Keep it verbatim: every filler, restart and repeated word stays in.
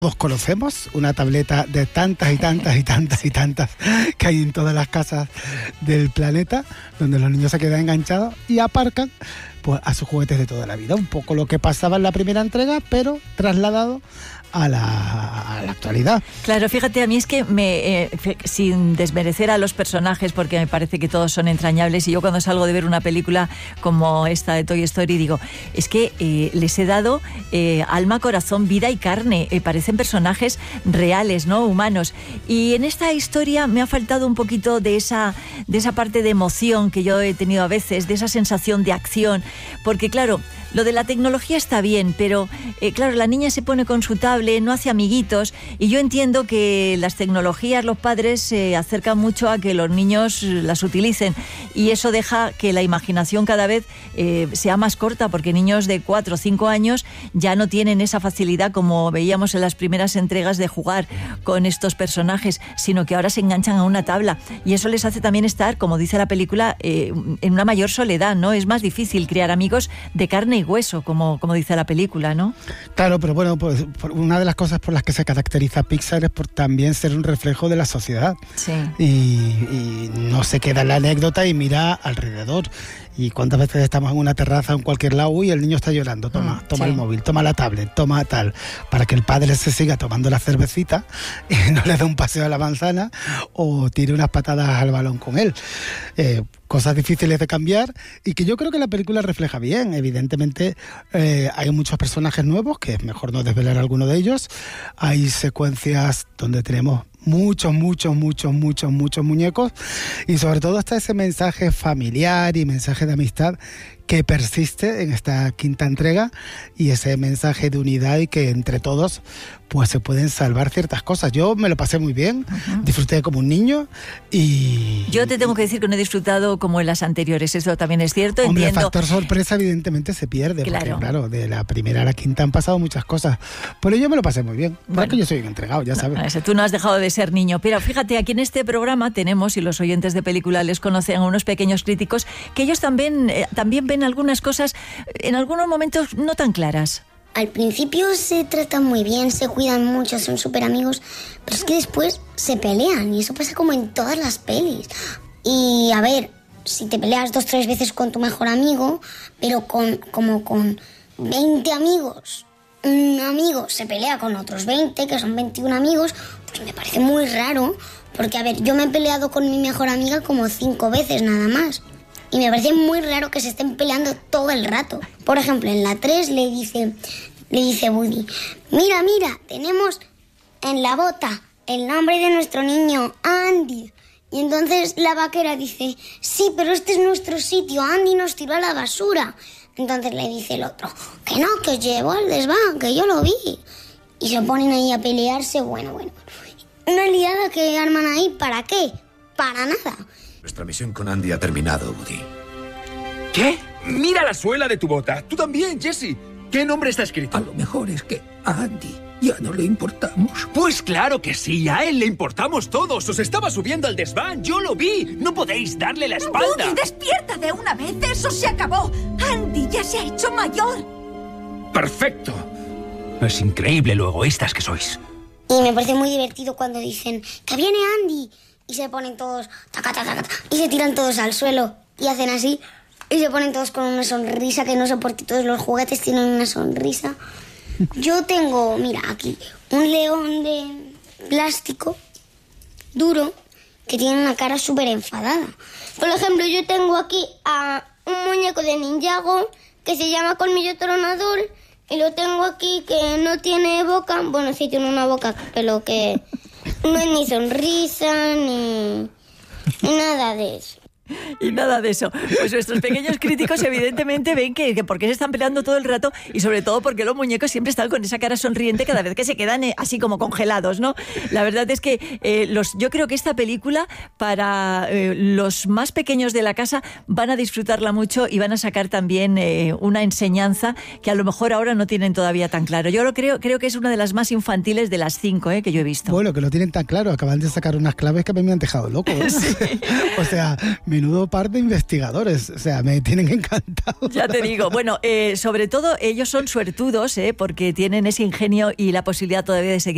Todos conocemos, una tableta de tantas y tantas y tantas y tantas que hay en todas las casas del planeta, donde los niños se quedan enganchados y aparcan pues a sus juguetes de toda la vida. Un poco lo que pasaba en la primera entrega, pero trasladado a la, a la actualidad. Claro, fíjate, a mí es que me, eh, sin desmerecer a los personajes, porque me parece que todos son entrañables, y yo cuando salgo de ver una película como esta de Toy Story digo, es que eh, les he dado eh, alma, corazón, vida y carne, eh, parecen personajes reales, ¿no? Humanos, y en esta historia me ha faltado un poquito de esa, de esa parte de emoción que yo he tenido a veces, de esa sensación de acción, porque claro, lo de la tecnología está bien, pero eh, claro, la niña se pone con su tablet, no hace amiguitos, y yo entiendo que las tecnologías, los padres se acercan mucho a que los niños las utilicen, y eso deja que la imaginación cada vez eh, sea más corta, porque niños de cuatro o cinco años ya no tienen esa facilidad como veíamos en las primeras entregas de jugar con estos personajes, sino que ahora se enganchan a una tabla, y eso les hace también estar, como dice la película, eh, en una mayor soledad, ¿no? Es más difícil crear amigos de carne y hueso, como, como dice la película, ¿no? Claro, pero bueno, pues una de las cosas por las que se caracteriza Pixar es por también ser un reflejo de la sociedad. Sí. Y, y no se queda en la anécdota y mira alrededor. Y cuántas veces estamos en una terraza o en cualquier lado y el niño está llorando, toma, toma sí. el móvil, toma la tablet, toma tal, para que el padre se siga tomando la cervecita y no le dé un paseo a la manzana o tire unas patadas al balón con él. Eh, cosas difíciles de cambiar y que yo creo que la película refleja bien. Evidentemente eh, hay muchos personajes nuevos, que es mejor no desvelar alguno de ellos. Hay secuencias donde tenemos muchos, muchos, muchos, muchos, muchos muñecos, y sobre todo está ese mensaje familiar y mensaje de amistad que persiste en esta quinta entrega, y ese mensaje de unidad y que entre todos pues se pueden salvar ciertas cosas. Yo me lo pasé muy bien, uh-huh. disfruté como un niño y... Yo te tengo que decir que no he disfrutado como en las anteriores, eso también es cierto. Hombre, entiendo... el factor sorpresa evidentemente se pierde, claro. porque claro, de la primera a la quinta han pasado muchas cosas, pero yo me lo pasé muy bien, bueno, que yo soy un entregado, ya sabes. No, no, tú no has dejado de ser niño, pero fíjate, aquí en este programa tenemos, y los oyentes de película les conocen, a unos pequeños críticos que ellos también, eh, también ven algunas cosas en algunos momentos no tan claras. Al principio se tratan muy bien, se cuidan mucho, son súper amigos, pero es que después se pelean, y eso pasa como en todas las pelis. Y a ver, si te peleas dos o tres veces con tu mejor amigo, pero con como con veinte amigos, un amigo se pelea con otros veinte, que son veintiún amigos, pues me parece muy raro, porque a ver, yo me he peleado con mi mejor amiga como cinco veces nada más. Y me parece muy raro que se estén peleando todo el rato. Por ejemplo, en la tres le dice, le dice Woody, mira, mira, tenemos en la bota el nombre de nuestro niño, Andy. Y entonces la vaquera dice, sí, pero este es nuestro sitio, Andy nos tiró a la basura. Entonces le dice el otro, que no, que llevó al desván, que yo lo vi. Y se ponen ahí a pelearse, bueno, bueno. Una liada que arman ahí, ¿para qué? Para nada. Nuestra misión con Andy ha terminado, Woody. ¿Qué? Mira la suela de tu bota. Tú también, Jesse. ¿Qué nombre está escrito? A lo mejor es que a Andy ya no le importamos. Pues claro que sí, a él le importamos todos. Os estaba subiendo al desván, yo lo vi. No podéis darle la espalda. Woody, despierta de una vez, eso se acabó. Andy ya se ha hecho mayor. Perfecto. Es increíble lo egoístas que sois. Y me parece muy divertido cuando dicen que viene Andy. Y se ponen todos, taca, taca, taca, y se tiran todos al suelo y hacen así, y se ponen todos con una sonrisa, que no sé por qué todos los juguetes tienen una sonrisa. Yo tengo, mira, aquí, un león de plástico duro que tiene una cara súper enfadada. Por ejemplo, yo tengo aquí a un muñeco de Ninjago que se llama Colmillo Tronador, y lo tengo aquí que no tiene boca, bueno, sí tiene una boca, pero que... no es ni sonrisa, ni, ni nada de eso. Y nada de eso. Pues nuestros pequeños críticos evidentemente ven que, que por qué se están peleando todo el rato, y sobre todo porque los muñecos siempre están con esa cara sonriente cada vez que se quedan eh, así como congelados, ¿no? La verdad es que eh, los, yo creo que esta película para eh, los más pequeños de la casa van a disfrutarla mucho y van a sacar también eh, una enseñanza que a lo mejor ahora no tienen todavía tan claro. Yo lo creo, creo que es una de las más infantiles de las cinco eh, que yo he visto. Bueno, que lo tienen tan claro, acaban de sacar unas claves que a mí me han dejado loco, ¿eh? Sí. O sea, menudo par de investigadores, o sea, me tienen encantado. Ya te digo, bueno, eh, sobre todo ellos son suertudos, eh, porque tienen ese ingenio y la posibilidad todavía de seguir